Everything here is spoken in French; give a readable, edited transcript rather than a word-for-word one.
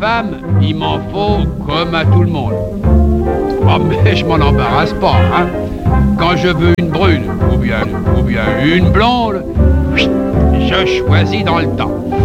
femme, il m'en faut comme à tout le monde. Oh, mais je m'en embarrasse pas, hein. Quand je veux une brune ou bien une blonde, je choisis dans le temps.